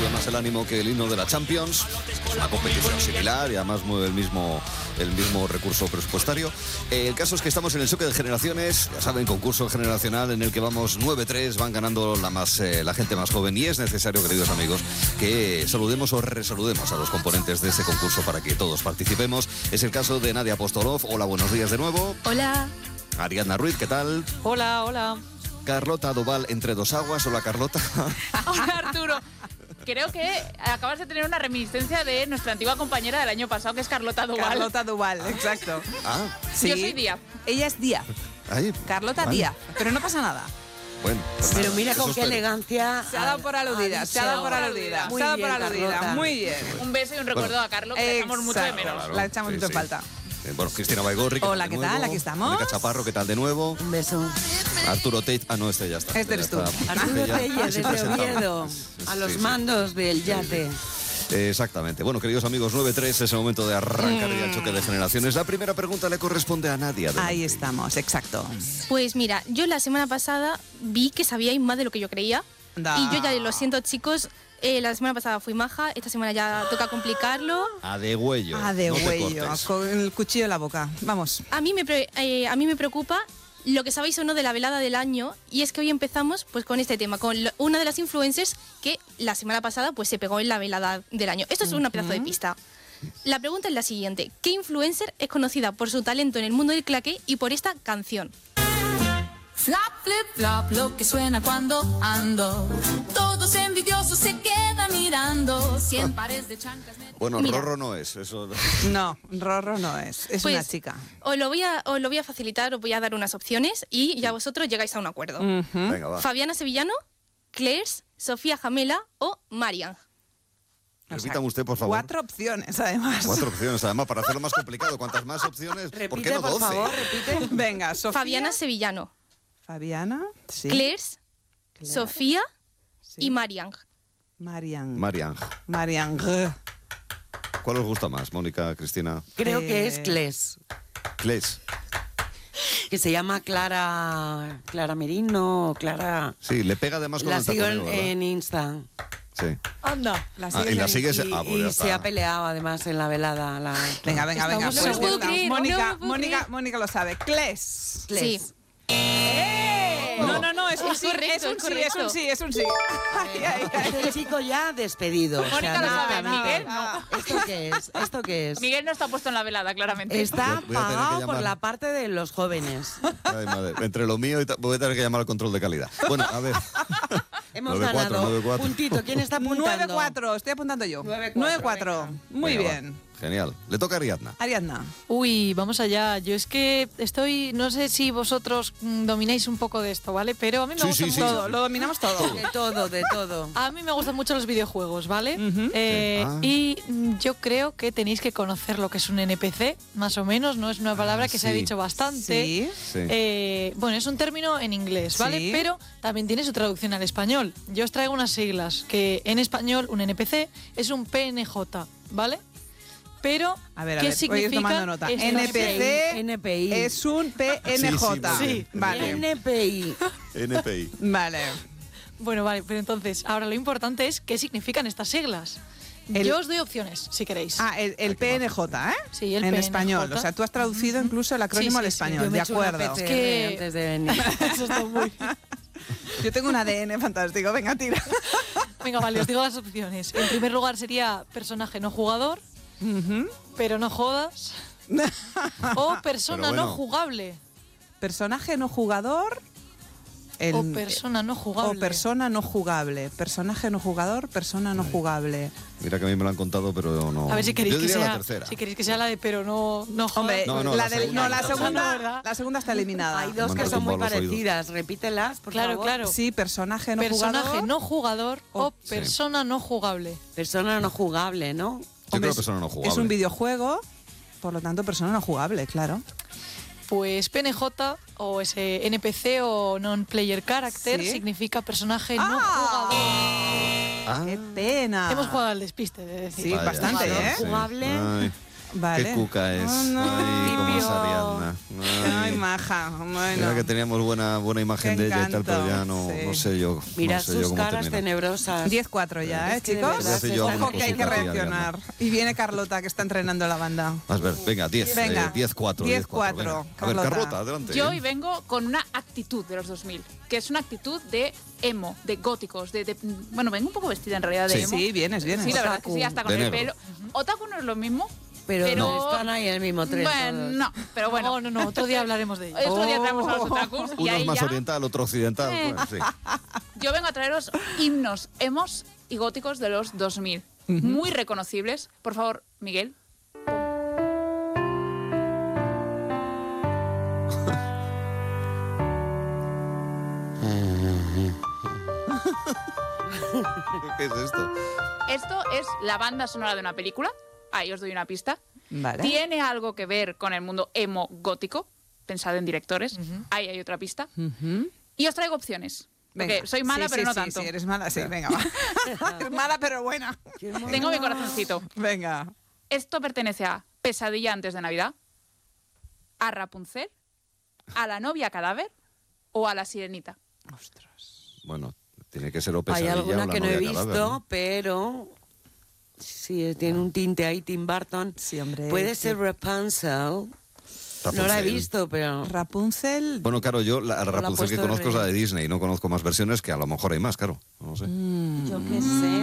sube más el ánimo que el himno de la Champions. Es una competición similar y además mueve el mismo recurso presupuestario. El caso es que estamos en el choque de generaciones, ya saben, concurso generacional en el que vamos 9-3, van ganando la gente más joven, y es necesario, queridos amigos, que saludemos o resaludemos a los componentes de ese concurso para que todos participemos. Es el caso de Nadia Apostolov. Hola, buenos días de nuevo. Hola. Ariadna Ruiz, ¿qué tal? Hola, hola. Carlota Doval, entre dos aguas. Hola, Carlota. Hola, Arturo. Creo que acabas de tener una reminiscencia de nuestra antigua compañera del año pasado, que es Carlota Doval. Carlota Doval, exacto. Ah, Sí. Yo soy Díaz. Ella es Díaz. ahí. Carlota Vale. Díaz. Pero no pasa nada. Bueno, pues Pero nada, mira eso con qué espero. elegancia. Se ha dado por aludida, se ha dado por aludida. Muy Se ha dado bien, por aludida. Carlota. Muy bien. Un beso y un recuerdo a Carlos, que le echamos mucho de Exacto. menos. La echamos Sí, mucho en sí. falta. Bueno, Cristina Baigorri. Hola, de ¿qué nuevo. tal? Aquí estamos. Mónica Chaparro, ¿qué tal de nuevo? Un beso. Arturo Tate. Ah, no, este ya está. Este eres tú. Arturo Ya- Tellez, sí, desde presentado. Oviedo, a los Sí, sí. mandos del yate. Exactamente. Bueno, queridos amigos, 9-3 es el momento de arrancar ya el choque de generaciones. La primera pregunta le corresponde a Nadia. Adelante. Ahí estamos, exacto. Pues mira, yo la semana pasada vi que sabíais más de lo que yo creía. Da. Y yo ya lo siento, chicos. La semana pasada fui maja, esta semana ya toca complicarlo. A de huello. A de no te huello, cortes. con el cuchillo en la boca. Vamos. A mí me preocupa lo que sabéis o no de la velada del año, y es que hoy empezamos pues con este tema, con una de las influencers que la semana pasada pues se pegó en la velada del año. Esto es una pedazo de pista. La pregunta es la siguiente: ¿qué influencer es conocida por su talento en el mundo del claqué y por esta canción? Flap, flip, flop, lo que suena cuando ando. Todos envidiosos se quedan mirando. 100 pares de chanclas. Bueno, Mira. Rorro no es. Eso. No, Rorro no es. Es Pues, una chica. Os lo voy a facilitar, os voy a dar unas opciones y ya vosotros llegáis a un acuerdo. Venga, va. Fabiana Sevillano, Clairs, Sofía Jamela o Marian. Repítame usted, por favor. 4 opciones, además. 4 opciones, además, para hacerlo más complicado. Cuantas más opciones, ¿por qué Repite, no por 12? favor, repite. Venga, Sofía. Fabiana Sevillano, Fabiana. Sí. Clairs, Claire, Sofía sí. y Marian. Marian. Marian. Marian. ¿Cuál os gusta más, Mónica, Cristina? Creo que es Cles, Cles. que se llama Clara Merino, Clara. Sí, le pega además con La el sigo taconeo, ¿verdad? en Insta. Sí. Anda. La Ah, y la sigues. Y, Ah, pues ya y se está. ha peleado además en la velada. Venga, venga, venga. Estamos- no me pues puedo ya creer, estamos. no me Mónica, puedo Mónica, creer. Mónica lo sabe. Cles. Sí. No, es un Es sí, correcto, es un es sí, es un correcto. sí, es un sí. Ay, ay, ay. Este chico ya despedido. o sea, Mónica lo nada, sabe, nada. Miguel no. ¿Esto qué es? ¿Esto qué es? Miguel no está puesto en la velada, claramente. Está Voy a tener que pagado por llamar. la parte de los jóvenes. Ay, madre. Entre lo mío y voy a tener que llamar al control de calidad. Bueno, a ver. Hemos 9-4, ganado 9-4. puntito. ¿Quién está apuntando? 9-4, estoy apuntando yo. 9-4, 9-4. Muy Venga, bien. va. Genial. Le toca a Ariadna. Ariadna. Uy, vamos allá. Yo es que no sé si vosotros domináis un poco de esto, ¿vale? Pero a mí me Sí, gusta sí, sí. mucho. Todo, lo dominamos todo. De todo, de todo. A mí me gustan mucho los videojuegos, ¿vale? Ujú. Sí. Ah. Y yo creo que tenéis que conocer lo que es un NPC, más o menos. No es una palabra que se ha sí. dicho bastante. Sí. Sí. Bueno, es un término en inglés, ¿vale? Sí. Pero también tiene su traducción al español. Yo os traigo unas siglas que en español un NPC es un PNJ, ¿ale? Pero, A ver, ¿qué voy a ir significa? tomando nota. esto? NPC NPI. es un PNJ. Sí, Vale. NPI. NPI. Vale. Bueno, vale, pero entonces, ahora lo importante es qué significan estas siglas. El- Yo os doy opciones, si queréis. Ah, el PNJ, ¿eh? Sí, el En PNJ. español. O sea, tú has traducido incluso el acrónimo Sí, al sí, sí. español. Yo me De he hecho una acuerdo. PCR que- antes de venir. Eso está muy... Yo tengo un ADN fantástico. Venga, tira. Venga, vale, os digo las opciones. En primer lugar sería personaje no jugador, Ujú. pero no jodas. O persona Pero bueno. no jugable. Personaje no jugador. el- O persona no jugable. o persona no jugable. Personaje no jugador, persona no jugable. Mira que a mí me lo han contado, pero no. A ver si queréis Yo que diría sea, la tercera. si queréis que sea la de pero no jodas. Hombre, No, no, la, la del- segunda. no, la No, segunda, ¿verdad? la segunda está eliminada. Hay dos Me que han son muy retumbado los oídos. parecidas. Repítelas, por Claro, favor. claro. Sí, personaje no Personaje jugador. no jugador o Sí. persona no jugable. Persona no jugable, ¿no? Yo Hombre, creo que persona no jugable. Es un videojuego, por lo tanto, persona no jugable, claro. Pues PNJ o ese NPC o non-player character Sí. significa personaje no jugador. Ah, ¡Qué pena! Hemos jugado al despiste, de decir. Sí, vaya, bastante, sí, ¿eh? sí. Jugable. Ay. Vale. Qué cuca es. No, no. Ay, cómo es Típico. Ariadna. Ay, maja. Bueno. Mira que teníamos buena imagen Qué de ella y tal, pero ya encanto, sí. no sé yo. Mirad no sé yo sus cómo caras termina. tenebrosas. 10-4 ya, Es que de chicos? verdad Hace yo alguna Ojo que hay que cosita, tía, reaccionar. Y viene Carlota, que está entrenando la banda. A ver, venga, 10. Venga, 10-4. 10-4, venga. A ver, Carlota. Carlota, adelante. Yo hoy vengo con una actitud de los 2000, que es una actitud de emo, de góticos, bueno, vengo un poco vestida en realidad de Sí. emo. Sí, vienes. Sí, la verdad es que sí, hasta con De el negro. pelo. Otaku no es lo mismo, Pero, pero- están ahí en el mismo tren. bueno, todos. no, pero bueno. No, otro día hablaremos de ello. Otro día traemos a los otakus y Uno es ahí más ya oriental, otro occidental. Eh. Bueno, sí. yo vengo a traeros himnos emos y góticos de los 2000. Muy reconocibles. Por favor, Miguel. ¿Qué es esto? Esto es la banda sonora de una película. Ahí os doy una pista. Vale. Tiene algo que ver con el mundo emo gótico. Pensad en directores. Ahí hay otra pista. Ujú. Y os traigo opciones. Porque Venga. soy mala, Sí, pero sí, no sí, tanto. Sí, eres mala, sí, venga, va. Eres mala, pero buena. Tengo mi corazoncito. Venga. Esto pertenece a Pesadilla antes de Navidad, a Rapunzel, a la novia cadáver o a la sirenita. Bueno, tiene que ser o Hay Pesadilla alguna o La que no he novia visto, cadáver, ¿no? pero sí, tiene un tinte ahí, Tim Burton. Sí, hombre. Puede ser Rapunzel. No la he Rapunzel. visto, pero... Rapunzel. Bueno, claro, yo la Rapunzel que puesto de conozco es la de rey. Disney, no conozco más versiones, que a lo mejor hay más, claro. No sé. Yo qué sé.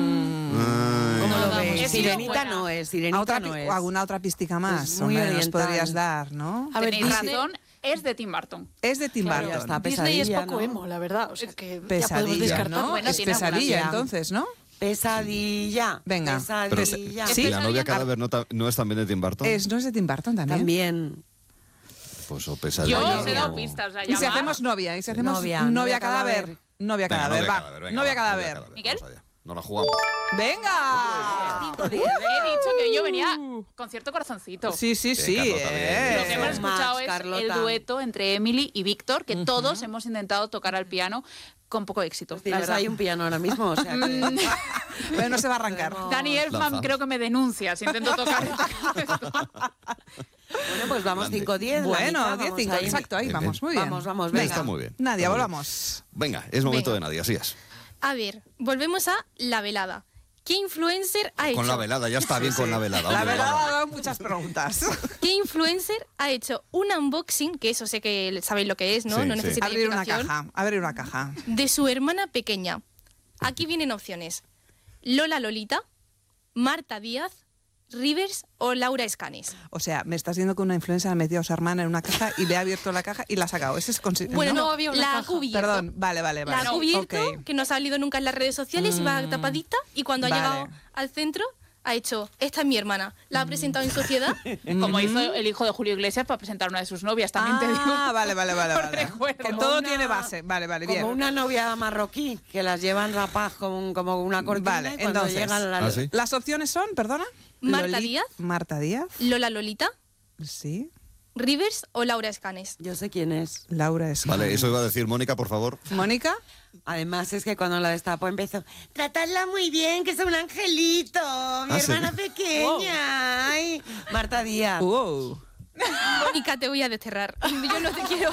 Ay. ¿Cómo lo vamos, ves? he sido Sirenita buena. no es, ¿A Sirenita otra no pi- es. o alguna otra pistica más? Es muy Hombre, nos oriental. podrías dar, ¿no? A ver, Tenéis Disney, razón, es de Tim Burton. Es de Tim Claro, Burton. ya está. Disney es Pesadilla, poco ¿no? emo, la verdad. O sea que ya podemos Pesadilla, descartar. ¿no? Bueno, es tiene alguna pesadilla, idea. entonces, ¿no? Pesadilla. Venga. Pero Pesadilla. Sí. ¿y la novia cadáver no es también de Tim Burton? ¿No es de Tim Burton también? También. Pues o Pesadilla. Yo Ay, os he no. dado pistas. O sea, Y si llamar. hacemos novia, y si hacemos Novia, novia, novia cadáver. cadáver. Novia Venga, cadáver, va. venga, Novia cadáver. ¿Miguel? vamos allá. No la jugamos. ¡Venga! He dicho que yo venía con cierto corazoncito. Sí, sí, sí. Carlota, bien. Lo que hemos Más, escuchado es Carlota. el dueto entre Emily y Víctor, que todos hemos intentado tocar al piano con poco éxito. la Tienes verdad. ahí un piano ahora mismo, o sea que... Pero no se va a arrancar. Dani Elfman Lanza. creo que me denuncia si intento tocar esto. Bueno, pues vamos Grande. 5-10. la Bueno, mitad, 10, vamos 5, ahí. exacto, ahí Bien, vamos, bien. muy bien. Vamos, Venga. Está muy bien. Nadia, Está muy bien. volvamos. Venga, es momento Venga. de Nadia, así es. A ver, volvemos a la velada. ¿Qué influencer ha hecho? Con la velada, ya está bien con la velada. La hombre, verdad, vamos. ha dado muchas preguntas. ¿Qué influencer ha hecho un unboxing, que eso sé que sabéis lo que es, ¿no? Sí, No sí. necesita Abrir una explicación, caja, abrir una caja. de su hermana pequeña? Aquí vienen opciones. Lola Lolita, Marta Díaz, Rivers o Laura Escanes. O sea, me estás diciendo que una influencer ha metido a su hermana en una caja y le ha abierto la caja y la ha sacado. Ese es Bueno, no no, había una la ha caja. cubierto. Perdón, vale. La ha cubierto, Ok. que no ha salido nunca en las redes sociales, iba tapadita y cuando Vale. ha llegado al centro ha hecho, esta es mi hermana, la ha presentado en sociedad. Como hizo el hijo de Julio Iglesias para presentar a una de sus novias, también te digo. Ah, vale. recuerdo. Que Como todo una- tiene base. Vale, bien. Como una novia marroquí, que las llevan rapaz como una cortina Vale, y cuando entonces. llegan la... ¿Ah, sí? Las opciones son, perdona. Marta Díaz. Marta Díaz, Lola Lolita, sí. Rivers o Laura Escanes. Yo sé quién es. Laura es. Vale, eso iba a decir Mónica, por favor. Mónica. Además es que cuando la destapó empezó, tratadla muy bien, que es un angelito, mi ¿sí? hermana pequeña. Ay, Marta Díaz. Wow. Mónica, te voy a desterrar. Yo no te quiero.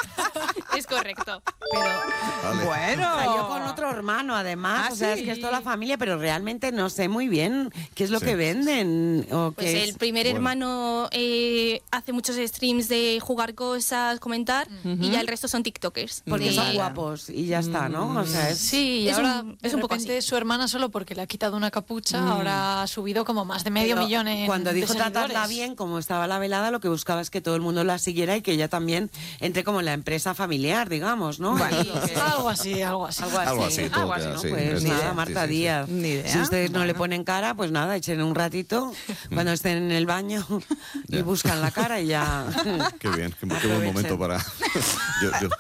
Es correcto. Vale. Bueno. Salió con otro hermano, además. Ah, o sea, ¿sí? es que es toda la familia, pero realmente no sé muy bien qué es lo Sí. que venden. O Pues qué el es. primer Bueno. hermano hace muchos streams de jugar cosas, comentar, y ya el resto son TikTokers. Porque De- son guapos y ya está, ¿no? O sea, es... Sí, y Es ahora un- es de un poco repente su hermana solo porque le ha quitado una capucha, ahora ha subido como más de medio Pero millón en cuando dijo de tratarla seguidores. bien, como estaba la velada, lo que buscaba es que todo el mundo la siguiera y que ella también entre como en la empresa familiar, digamos, ¿no? Vale. Es lo que- Algo así, algo así. Algo así, todo Algo así, queda ¿no? así. Pues Ni nada, idea. Marta Sí, sí, sí. Díaz. Ni idea. Si ustedes no le ponen cara, pues nada, echen un ratito cuando estén en el baño y Ya. buscan la cara y ya. Qué bien, qué buen momento para... yo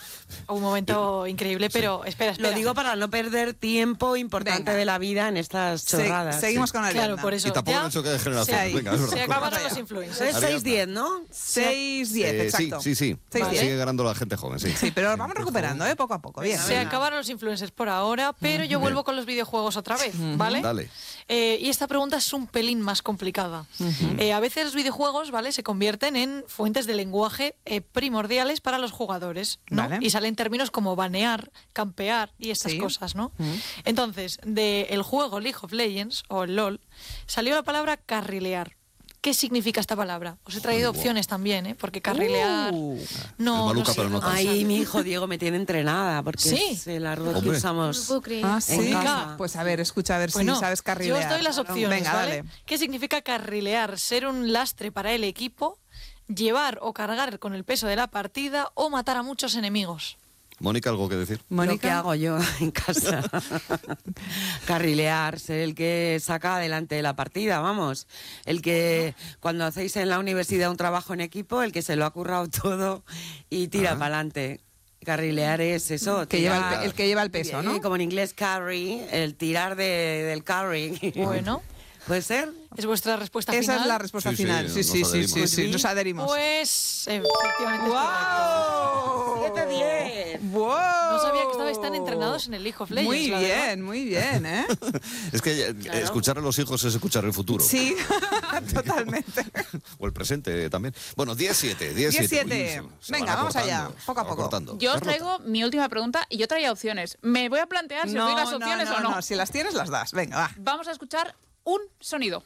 Un momento increíble, pero espera. Lo digo para no perder tiempo importante Venga. de la vida en estas chorradas. Seguimos con Ariadna. Claro, por eso. Y tampoco en el choque de generaciones. se- Venga, es verdad. se acabaron Vamos los allá. influencers. Es 6-10, ¿no? 6-10, exacto. Sí. 6-10. Sigue ganando la gente joven, sí. Sí, pero vamos recuperando, poco a poco. Bien. Se acabaron los influencers por ahora, pero yo vuelvo con los videojuegos otra vez, ¿vale? Dale. Y esta pregunta es un pelín más complicada. A veces los videojuegos, ¿vale?, se convierten en fuentes de lenguaje primordiales para los jugadores, ¿no? Vale. Y salen términos como banear, campear y estas Sí. cosas, ¿no? Entonces, del juego League of Legends, o el LOL, salió la palabra carrilear. ¿Qué significa esta palabra? Os he traído opciones también, ¿eh? Porque carrilear... Es No, maluca, no sé, pero no no tanto. Ay, mi hijo Diego me tiene entrenada porque Sí. es el argot que Hombre. No usamos. puedo creer. Ah, En sí. casa. Pues a ver, escucha, a ver Bueno, si sabes carrilear. yo os doy las opciones, Venga, ¿vale? dale. ¿Qué significa carrilear? Ser un lastre para el equipo, llevar o cargar con el peso de la partida o matar a muchos enemigos. Mónica, ¿algo que decir? Lo que Mónica. hago yo en casa. Carrilear, ser el que saca adelante la partida, vamos. El que cuando hacéis en la universidad un trabajo en equipo, el que se lo ha currado todo y tira para adelante. Carrilear es eso. Que lleva tirar- el que lleva el peso, ¿no? Como en inglés carry, el tirar del carry. Bueno, ¿Puede ser? ¿es vuestra respuesta Esa final? es la respuesta Sí, sí, final. Sí, nos sí, sí, adherimos. sí, nos adherimos. Pues efectivamente es ¡Guau! 7-10. ¡Wow! correcto. No sabía que estabais tan entrenados en el League of Legends. Muy la verdad. bien, muy bien, ¿eh? Es que escuchar a los hijos es escuchar el futuro. Sí, totalmente. O el presente también. Bueno, 10-7. 10-7. Uy, se van Venga, vamos allá, acortando, poco a se van poco. acortando. Yo os Carlota. traigo mi última pregunta y yo traía opciones. Me voy a plantear si os doy las opciones o no. Si las tienes, las das. Venga, va. Vamos a escuchar un sonido.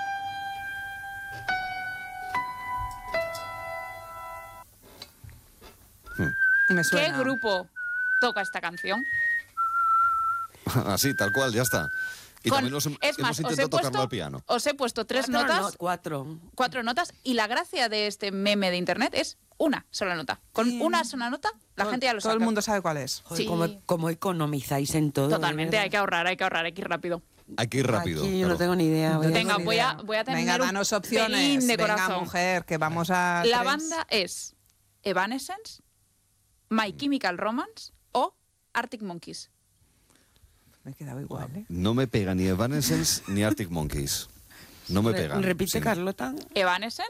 Me suena. ¿Qué grupo toca esta canción? Así, tal cual, ya está. Y Con- también es más, hemos intentado tocarlo al piano. os he puesto tres notas, 4. 4 notas, y la gracia de este meme de internet es una sola nota. Con una sola nota, la gente ya lo Todo sabe. el mundo sabe cuál es. Sí. ¿Cómo economizáis en todo? Totalmente, de hay que ahorrar, hay que ir rápido. Hay que ir rápido. Aquí yo claro. no tengo ni idea. voy a- Venga, Ni voy idea. a tener Venga, un danos opciones. pelín de Venga, corazón. mujer, que vamos a... La tres. banda es Evanescence, My Chemical Romance o Arctic Monkeys. Me he quedado igual, ¿eh? No me pega ni Evanescence ni Arctic Monkeys. No me pegan. Repite, Sí. Carlota. Evanescence,